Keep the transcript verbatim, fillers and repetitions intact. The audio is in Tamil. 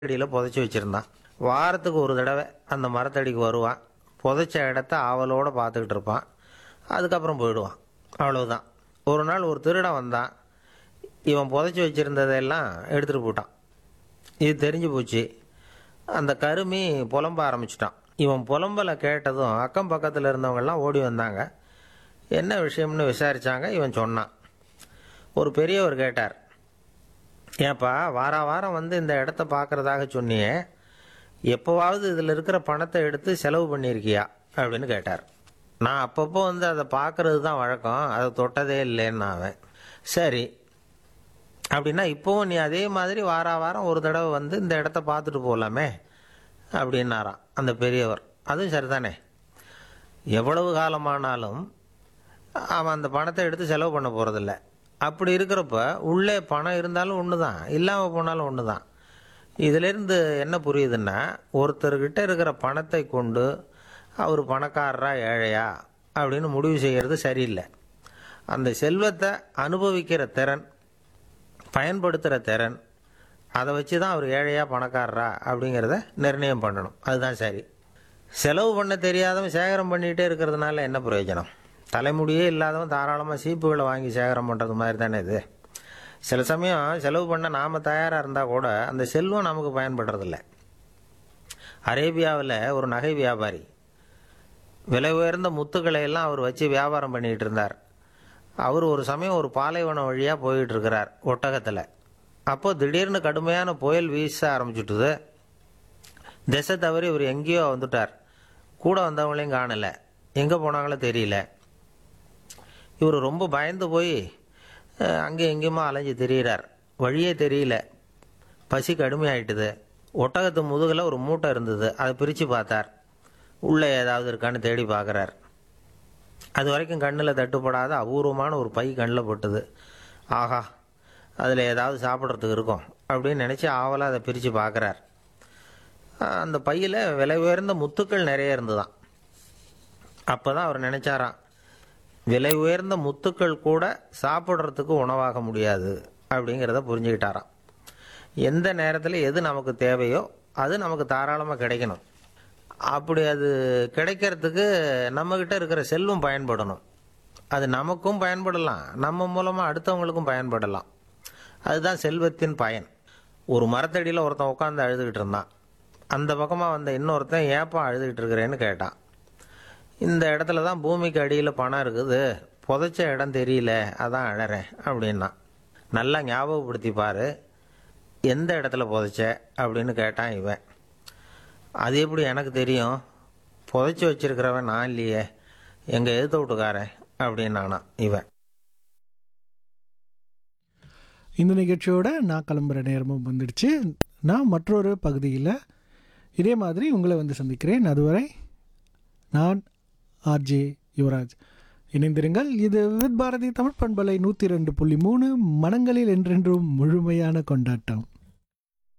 மரத்தடியில் புதைச்சி வச்சுருந்தான். வாரத்துக்கு ஒரு தடவை அந்த மரத்தடிக்கு வருவான். புதைச்ச இடத்த ஆவலோடு பார்த்துக்கிட்டு இருப்பான். அதுக்கப்புறம் போயிடுவான். அவ்வளவுதான். ஒரு நாள் ஒரு திருடன் வந்தான். இவன் புதைச்சி வச்சுருந்ததெல்லாம் எடுத்துகிட்டு போட்டான். இது தெரிஞ்சு போச்சு. அந்த கருமி புலம்ப ஆரம்பிச்சிட்டான். இவன் புலம்பலை கேட்டதும் அக்கம் பக்கத்தில் இருந்தவங்கெல்லாம் ஓடி வந்தாங்க. என்ன விஷயம்னு விசாரித்தாங்க. இவன் சொன்னான். ஒரு பெரியவர் கேட்டார், ஏப்பா வார வாரம் வந்து இந்த இடத்த பார்க்குறதாக சொன்னியே, எப்போவாவது இதில் இருக்கிற பணத்தை எடுத்து செலவு பண்ணியிருக்கியா அப்படின்னு கேட்டார். நான் அப்பப்போ வந்து அதை பார்க்கறது தான் வழக்கம், அதை தொட்டதே இல்லைன்னு அவன். சரி, அப்படின்னா இப்போவும் நீ அதே மாதிரி வார வாரம் ஒரு தடவை வந்து இந்த இடத்த பார்த்துட்டு போகலாமே அப்படின்னாராம் அந்த பெரியவர். அதுவும் சரிதானே, எவ்வளவு காலமானாலும் அவன் அந்த பணத்தை எடுத்து செலவு பண்ண போகிறதில்ல. அப்படி இருக்கிறப்ப உள்ளே பணம் இருந்தாலும் ஒன்று தான், இல்லாமல் போனாலும் ஒன்று தான். இதிலேருந்து என்ன புரியுதுன்னா, ஒருத்தர்கிட்ட இருக்கிற பணத்தை கொண்டு அவர் பணக்காரரா ஏழையா அப்படின்னு முடிவு செய்கிறது சரியில்லை. அந்த செல்வத்தை அனுபவிக்கிற திறன், பயன்படுத்துகிற திறன், அதை வச்சு தான் அவர் ஏழையா பணக்காரரா அப்படிங்கிறத நிர்ணயம் பண்ணணும். அதுதான் சரி. செலவு பண்ண தெரியாதவன் சேகரம் பண்ணிகிட்டே இருக்கிறதுனால என்ன பிரயோஜனம்? தலைமுடியே இல்லாதவன் தாராளமாக சீப்புகளை வாங்கி சேகரம் பண்ணுறது மாதிரி தானே இது. சில சமயம் செலவு பண்ண நாம் தயாராக இருந்தால் கூட அந்த செல்வம் நமக்கு பயன்படுறதில்ல. அரேபியாவில் ஒரு நகை வியாபாரி விலை உயர்ந்த முத்துக்களை எல்லாம் அவர் வச்சு வியாபாரம் பண்ணிகிட்டு இருந்தார். அவர் ஒரு சமயம் ஒரு பாலைவனம் வழியாக போயிட்டு இருக்கிறார் ஒட்டகத்தில். அப்போது திடீர்னு கடுமையான புயல் வீச ஆரம்பிச்சுட்டுது. திசை தவறி இவர் எங்கேயோ வந்துட்டார். கூட வந்தவங்களையும் காணலை, எங்கே போனாங்களோ தெரியல. இவர் ரொம்ப பயந்து போய் அங்கே எங்கேயுமா அலைஞ்சு திரியிறார். வழியே தெரியல. பசி கடுமையாயிட்டுது. ஒட்டகத்து முதுகில் ஒரு மூட்டை இருந்தது. அதை பிரித்து பார்த்தார். உள்ளே ஏதாவது இருக்கான்னு தேடி பார்க்குறார். அது வரைக்கும் கண்ணில் தட்டுப்படாத அபூர்வமான ஒரு பை கண்ணில் பட்டுது. ஆஹா, அதில் ஏதாவது சாப்பிட்றதுக்கு இருக்கும் அப்படின்னு நினச்சி ஆவலாக அதை பிரித்து பார்க்குறார். அந்த பையில் விலை உயர்ந்த முத்துக்கள் நிறைய இருந்துதான். அப்போ தான் அவர் நினச்சாராம், விலை உயர்ந்த முத்துக்கள் கூட சாப்பிட்றதுக்கு உணவாக முடியாது அப்படிங்கிறத புரிஞ்சுக்கிட்டாராம். எந்த நேரத்தில் எது நமக்கு தேவையோ அது நமக்கு தாராளமாக கிடைக்கணும். அப்படி அது கிடைக்கிறதுக்கு நம்மக்கிட்ட இருக்கிற செல்வம் பயன்படணும். அது நமக்கும் பயன்படலாம், நம்ம மூலமாக அடுத்தவங்களுக்கும் பயன்படலாம். அதுதான் செல்வத்தின் பயன். ஒரு மரத்தடியில் ஒருத்தன் உட்காந்து அழுதுகிட்டு இருந்தான். அந்த பக்கமாக வந்த இன்னொருத்தன் ஏப்பா அழுதுகிட்டு இருக்கிறேன்னு கேட்டான். இந்த இடத்துல தான் பூமிக்கு அடியில் பணம் இருக்குது, புதைச்ச இடம் தெரியல, அதான் அழறேன் அப்படின்னா. நல்லா ஞாபகப்படுத்தி பாரு, எந்த இடத்துல புதைச்ச அப்படின்னு கேட்டான் இவன். அது எப்படி எனக்கு தெரியும், புதைச்சி வச்சிருக்கிறவன் நான் இல்லையே, எங்கள் எதிர்த்த வீட்டுக்காரன் அப்படின்னானா இவன். இந்த நிகழ்ச்சியோட நான் கிளம்புற நேரமும் வந்துடுச்சு. நான் மற்றொரு பகுதியில் இதே மாதிரி உங்களை வந்து சந்திக்கிறேன். அதுவரை நான் ஆர்ஜே யுவராஜ். இணைந்திருங்கள். இது வித் பாரதி தமிழ் பண்பலை நூற்றி ரெண்டு புள்ளி மூணு, மனங்களில் என்றென்றும் முழுமையான கொண்டாட்டம்.